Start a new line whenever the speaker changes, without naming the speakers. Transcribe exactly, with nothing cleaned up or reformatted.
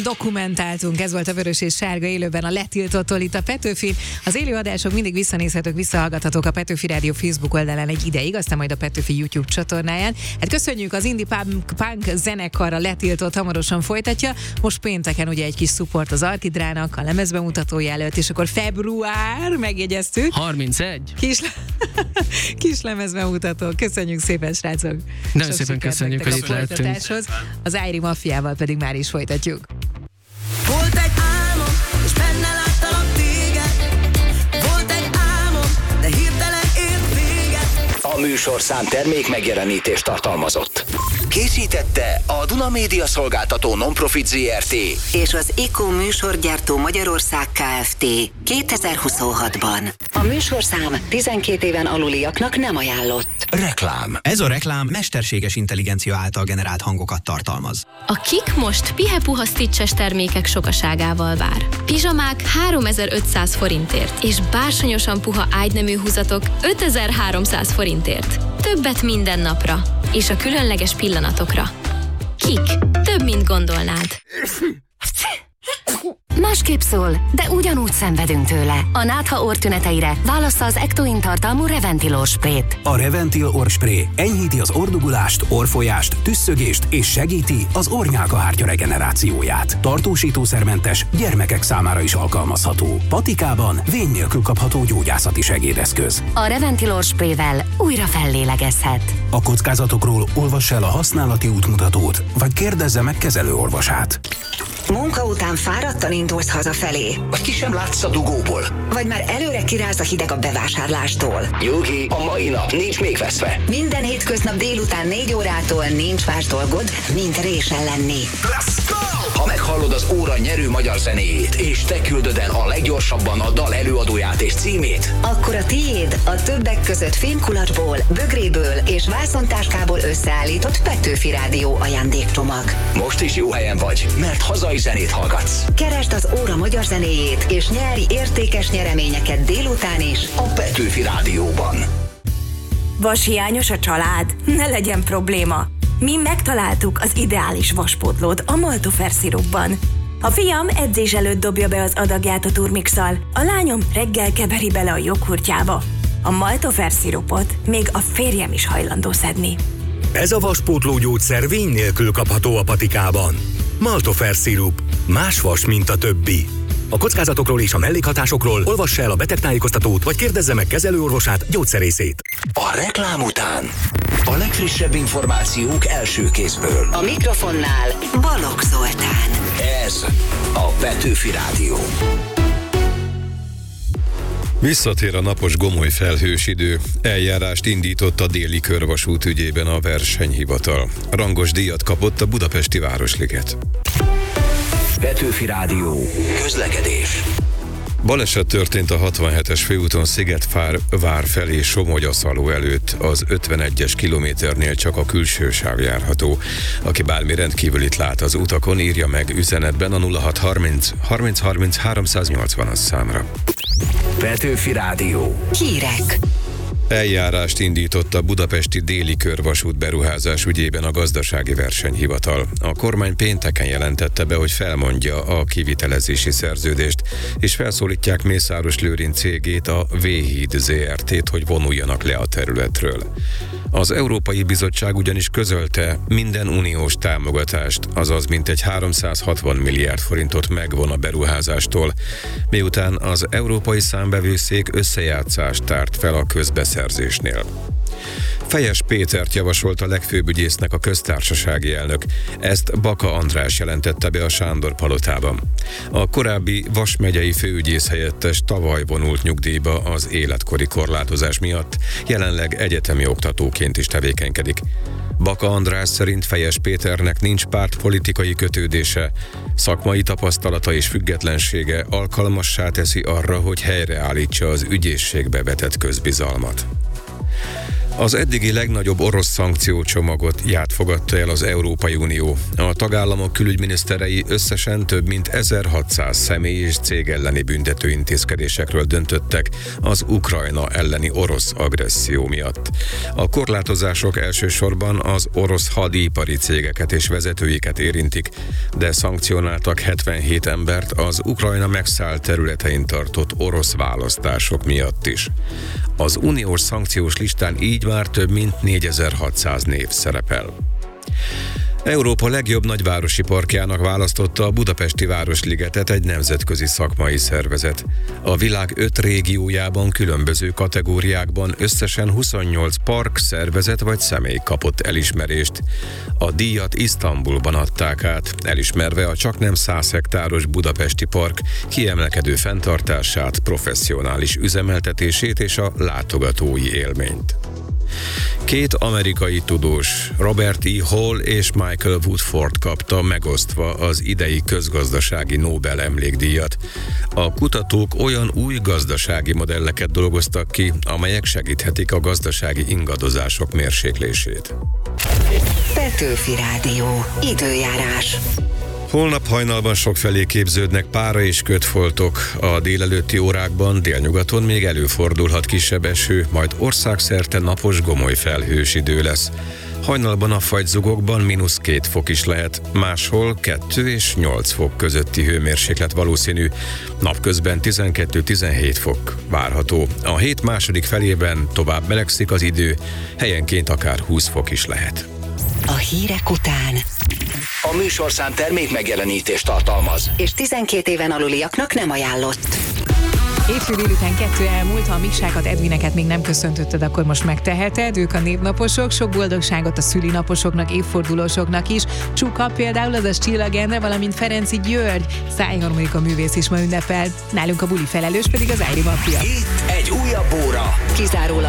Dokumentáltunk, ez volt a Vörös és Sárga élőben a letiltottól itt a Petőfin. Az élő adások mindig visszanézhetők, visszahallgathatók a Petőfi Rádió Facebook oldalán egy ideig, aztán majd a Petőfi YouTube csatornáján. Hát köszönjük, az Indie Punk, Punk zenekar a letiltott hamarosan folytatja. Most pénteken ugye egy kis support az Arkidrának, a lemezbemutatója előtt, és akkor február, megjegyeztük.
harmincegy
Kis, kis lemezbemutató. Köszönjük szépen, srácok.
Nagyon szépen köszönjük, hogy itt lehetünk.
Az Ájri Maffiával pedig már is folytatjuk.
Volt egy álmom, és benne láttalak téged. Volt egy álmom, de hirtelen ért véget.
A műsorszám termék megjelenítést tartalmazott. Készítette a Duna Média Szolgáltató Non-Profit Zrt.
és az Iko műsorgyártó Magyarország Kft. kétezer-huszonhatban. A műsorszám tizenkét éven aluliaknak nem ajánlott.
Reklám.
Ez a reklám mesterséges intelligencia által generált hangokat tartalmaz.
A Kik most pihe-puha stitches termékek sokaságával vár. Pizsamák háromezer-ötszáz forintért, és bársonyosan puha ágynemű húzatok ötezer-háromszáz forintért. Többet minden napra, és a különleges pillanatokra. Kik. Több, mint gondolnád.
Másképp szól, de ugyanúgy szenvedünk tőle. A nátha orrtüneteire válassza az Ectoin tartalmú Reventil orrsprét.
A Reventil orrspré enyhíti az orrdugulást, orrfolyást, tüsszögést és segíti az orrnyálkahártya regenerációját. Tartósítószermentes, gyermekek számára is alkalmazható. Patikában vény nélkül kapható gyógyászati segédeszköz.
A Reventil orrsprével újra fellélegezhet.
A kockázatokról olvassa el a használati útmutatót, vagy kérdezze meg kezelőorvosát.
Munka után fáradtan indulsz hazafelé.
Vagy ki sem látsz a dugóból.
Vagy már előre kiráz a hideg a bevásárlástól.
Nyugi, a mai nap nincs még veszve.
Minden hétköznap délután négy órától nincs más dolgod, mint résen lenni.
Let's go! Ha meghallod az óra nyerő magyar zenéjét, és te küldöd el a leggyorsabban a dal előadóját és címét,
Akkor a tiéd a többek között fémkulacsból, bögréből és vászontáskából összeállított Petőfi Rádió ajándékcsomag.
most is jó helyen vagy, mert hazai zenét hallgatsz.
Keresd az óra magyar zenéjét, és nyerj értékes nyereményeket délután is
A Petőfi Rádióban.
Vashiányos a család? Ne legyen probléma. Mi megtaláltuk az ideális vaspótlót a Maltofer szirupban. A fiam edzés előtt dobja be az adagját a turmixal, a lányom reggel keveri bele a joghurtjába. A Maltofer szirupot még a férjem is hajlandó szedni.
Ez a vaspótló gyógyszer vény nélkül kapható a patikában. Maltofer szirup. Más vas, mint a többi. A kockázatokról és a mellékhatásokról olvassa el a betegtájékoztatót, vagy kérdezze meg kezelőorvosát, gyógyszerészét.
A reklám után a legfrissebb információk első kézből.
A mikrofonnál Balogh Zoltán.
Ez a Petőfi Rádió.
Visszatér a napos gomoly felhős idő. Eljárást indított a Déli Körvasút ügyében a versenyhivatal. Rangos díjat kapott a Budapesti Városliget.
Petőfi Rádió. Közlekedés.
Baleset történt a hatvanhetes főúton Szigetvár vár felé Somogyaszaló előtt, az ötvenegyes kilométernél csak a külső sáv járható. Aki bármi rendkívülit lát az utakon, írja meg üzenetben a nulla hat harminc harminc harminc háromszáznyolcvanas számra.
Petőfi Rádió.
Hírek.
Eljárást indított a budapesti Déli Körvasút beruházás ügyében a Gazdasági Versenyhivatal. A kormány pénteken jelentette be, hogy felmondja a kivitelezési szerződést, és felszólítják Mészáros Lőrinc cégét, a V-híd Zrt-t, hogy vonuljanak le a területről. Az Európai Bizottság ugyanis közölte, minden uniós támogatást, azaz mintegy háromszázhatvan milliárd forintot megvon a beruházástól, miután az Európai Számvevőszék összejátszást tárt fel a közbeszerzésnél. Fejes Pétert javasolt a legfőbb ügyésznek a köztársasági elnök. Ezt Baka András jelentette be a Sándor palotában. A korábbi Vas megyei főügyész helyettes tavaly vonult nyugdíjba az életkori korlátozás miatt, jelenleg egyetemi oktatóként is tevékenykedik. Baka András szerint Fejes Péternek nincs pártpolitikai kötődése, szakmai tapasztalata és függetlensége alkalmassá teszi arra, hogy helyreállítsa az ügyészségbe vetett közbizalmat. Az eddigi legnagyobb orosz szankciócsomagot ját fogadta el az Európai Unió. A tagállamok külügyminiszterei összesen több mint ezerhatszáz személy és cég elleni büntető intézkedésekről döntöttek az Ukrajna elleni orosz agresszió miatt. A korlátozások elsősorban az orosz hadipari cégeket és vezetőiket érintik, de szankcionáltak hetvenhét embert az Ukrajna megszállt területein tartott orosz választások miatt is. Az uniós szankciós listán így már több mint négyezer-hatszáz név szerepel. Európa legjobb nagyvárosi parkjának választotta a Budapesti Városligetet egy nemzetközi szakmai szervezet. A világ öt régiójában különböző kategóriákban összesen huszonnyolc park, szervezet vagy személy kapott elismerést. A díjat Isztambulban adták át, elismerve a csaknem száz hektáros budapesti park kiemelkedő fenntartását, professzionális üzemeltetését és a látogatói élményt. Két amerikai tudós, Robert E. Hall és Michael Woodford kapta megosztva az idei közgazdasági Nobel emlékdíjat. A kutatók olyan új gazdasági modelleket dolgoztak ki, amelyek segíthetik a gazdasági ingadozások mérséklését.
Petőfi Rádió. Időjárás.
Holnap hajnalban sokfelé képződnek pára és kötfoltok. A délelőtti órákban délnyugaton még előfordulhat kisebb eső, majd országszerte napos gomoly felhős idő lesz. Hajnalban a fagyzugokban mínusz két fok is lehet, máshol kettő és nyolc fok közötti hőmérséklet valószínű. Napközben tizenkettő-tizenhét fok várható. A hét második felében tovább melegszik az idő, helyenként akár húsz fok is lehet.
A hírek után
A műsorszám termék megjelenítést tartalmaz,
és tizenkét éven aluliaknak nem ajánlott.
Hétfő délután kettő elmúlt, ha a Miksákat, Edvineket még nem köszöntötted, akkor most megteheted. Ők a névnaposok, sok boldogságot a szülinaposoknak, évfordulósoknak is. Csuka például, azaz Csillag Endre, valamint Ferenci György, szájharmonika művész is ma ünnepel. Nálunk a buli felelős pedig az Ájri Mafia.
itt egy újabb óra.
Kizárólag